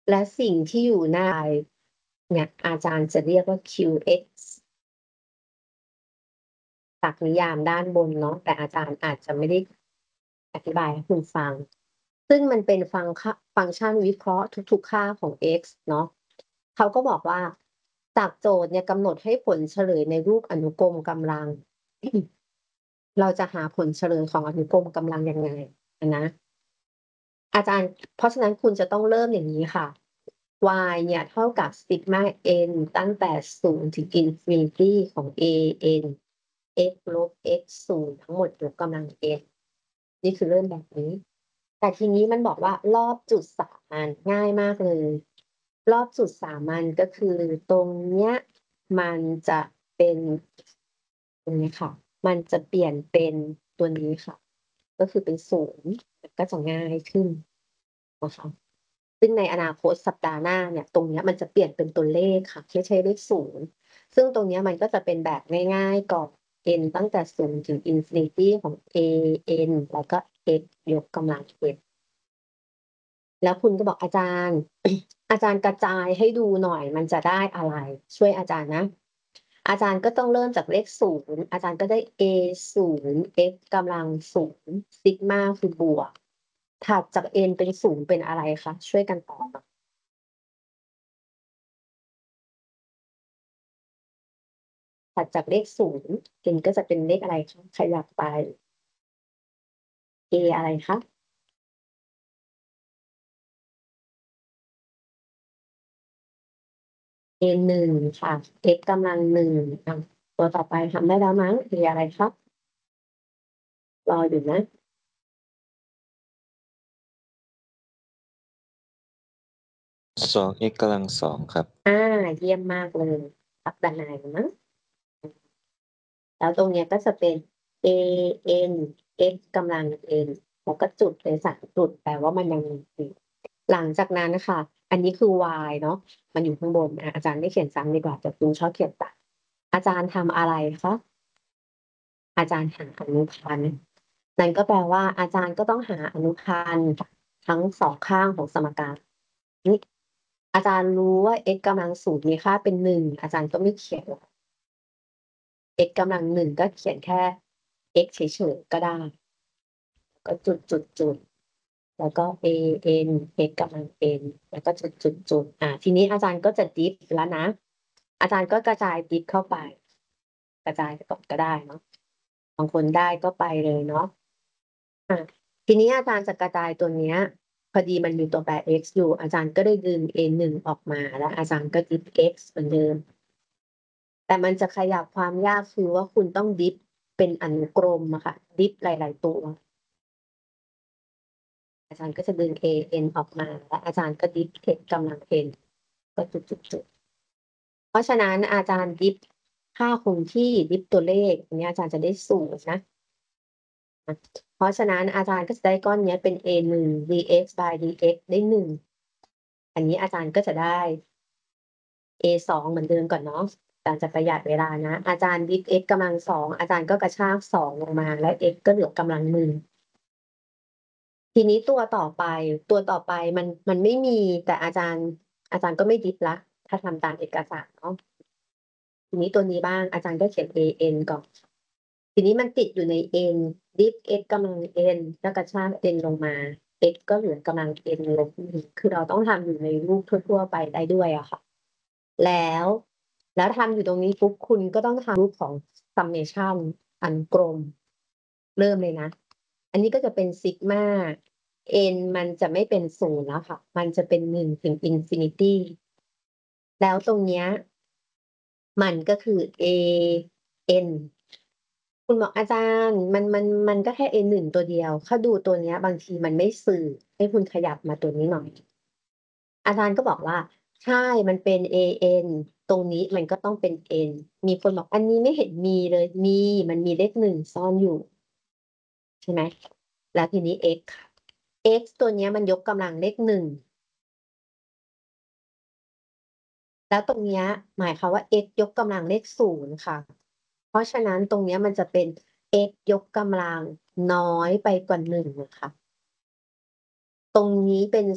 และสิ่งที่อยู่หน้าเนี่ยอาจารย์จะเรียกว่า QX จากนิยามด้านบนเนาะแต่อาจารย์อาจจะไม่ได้อธิบายให้คุณฟัง ซึ่งมันเป็นฟังก์ชันวิเคราะห์ทุกๆค่าของ x เนาะเขาก็บอกว่าจากโจทย์เนี่ยกำหนดให้ผลเฉลยในรูปอนุกรมกำลัง เราจะหาผลเฉลยของอนุกรมกำลังยังไงนะอาจารย์เพราะฉะนั้นคุณจะต้องเริ่มอย่างนี้ค่ะ y เนี่ยเท่ากับซิกมา n ตั้งแต่0ถึงอินฟินิตี้ของ a n x ลบ x 0ทั้งหมดยกกำลัง n นี่คือเริ่มแบบนี้ แต่ทีนี้มันบอกว่ารอบจุดสามัญง่ายมากเลย รอบจุดสามัญก็คือตรงเนี้ยมันจะเป็นตรงนี้ค่ะ มันจะเปลี่ยนเป็นตัวนี้ค่ะ ก็คือเป็น0ก็จะง่ายขึ้นนะคะซึ่งในอนาคตสัปดาห์หน้าเนี่ยตรงนี้มันจะเปลี่ยนเป็นตัวเลขค่ะไม่ใช่เลข0ซึ่งตรงนี้มันก็จะเป็นแบบง่ายๆก่อน n ตั้งแต่0ถึงอินฟินิตี้ของ a n แล้วก็ x ยกกำลัง n แล้วคุณก็บอกอาจารย์ อาจารย์กระจายให้ดูหน่อยมันจะได้อะไร ช่วยอาจารย์นะ อาจารย์ก็ต้องเริ่มจากเลข0อาจารย์ก็ได้ a 0 x กำลัง0ซิกมาคือบวกถัดจาก n เป็น0เป็นอะไรคะช่วยกันตอบถัดจากเลข0 n ก็จะเป็นเลขอะไรคะขยับไป a อะไรคะ a 1ค่ะ x กำลัง1ตัวต่อไปทำได้แล้วมั้ง a อะไรครับรออยู่นะ 2x กำลัง2ครับเยี่ยมมากเลยตักดานายมั้งแล้วตรงเนี้ยก็จะเป็น a n x กำลัง n แล้วก็จุดเป็น3จุดแปลว่ามันยังมีอยู่หลังจากนั้นนะคะอันนี้คือ y เนาะมันอยู่ข้างบนอาจารย์ไม่เขียนซ้ำดีกว่าแต่คุณชอบเขียนตัดอาจารย์ทำอะไรคะอาจารย์หาอนุพันธ์นั่นก็แปลว่าอาจารย์ก็ต้องหาอนุพันธ์ทั้งสองข้างของสมการนี่อาจารย์รู้ว่า x กำลัง0มีค่าเป็น1อาจารย์ก็ไม่เขียนหรอก x กำลัง1ก็เขียนแค่ x เฉยๆก็ได้ก็จุดแล้วก็ a n x กำลัง n แล้วก็จุดทีนี้อาจารย์ก็จะดิฟแล้วนะอาจารย์ก็กระจายดิฟเข้าไปกระจายก่อนก็ได้เนาะบางคนได้ก็ไปเลยเนาะทีนี้อาจารย์จะกระจายตัวเนี้ยพอดีมันมีตัวแปร x อยู่อาจารย์ก็ได้ดึง a 1ออกมาแล้วอาจารย์ก็ดิฟ x เหมือนเดิมแต่มันจะขยับความยากคือว่าคุณต้องดิฟเป็นอนุกรมอะค่ะดิฟหลายๆตัวอาจารย์ก็จะดึง a n ออกมาและอาจารย์ก็ดิฟ x กำลัง n ก็จุดเพราะฉะนั้นอาจารย์ดิฟค่าคงที่ดิฟตัวเลขอันนี้อาจารย์จะได้0นะเพราะฉะนั้นอาจารย์ก็จะได้ก้อนนี้เป็น a 1 dx by dx ได้1อันนี้อาจารย์ก็จะได้ a 2เหมือนเดิมก่อนเนาะอาจารย์จะประหยัดเวลานะอาจารย์ดิฟ x กำลัง2อาจารย์ก็กระชาก2ลงมาและ x ก็เหลือกำลัง1ทีนี้ตัวต่อไปมันไม่มีแต่อาจารย์ก็ไม่ดิฟละถ้าทำตามเอกสารเนาะทีนี้ตัวนี้บ้างอาจารย์ก็เขียน an ก่อนทีนี้มันติดอยู่ใน n diff x กำลัง n แล้วกระชาก n ลงมา x ก็เหลือกำลัง n ลบ1คือเราต้องทำอยู่ในรูปทั่วๆไปได้ด้วยอะค่ะแล้วแล้วทำอยู่ตรงนี้ปุ๊บคุณก็ต้องทำรูปของ summation อันกลมเริ่มเลยนะอันนี้ก็จะเป็นซิกมา n มันจะไม่เป็น0แล้วค่ะมันจะเป็น1ถึงอินฟินิตี้แล้วตรงเนี้ยมันก็คือ a n คุณบอกอาจารย์มันก็แค่ n 1ตัวเดียวถ้าดูตัวเนี้ยบางทีมันไม่สื่อให้คุณขยับมาตัวนี้หน่อยอาจารย์ก็บอกว่าใช่มันเป็น an ตรงนี้มันก็ต้องเป็น n มีคนบอกอันนี้ไม่เห็นมีเลยมันมีเลข1ซ่อนอยู่ใช่ไหมแล้วทีนี้ x ค่ะ x ตัวเนี้ยมันยกกำลังเลข1แล้วตรงเนี้ยหมายความว่า x ยกกำลังเลข0ค่ะเพราะฉะนั้นตรงเนี้ยมันจะเป็น x ยกกำลังน้อยไปกว่า1ค่ะตรงนี้เป็น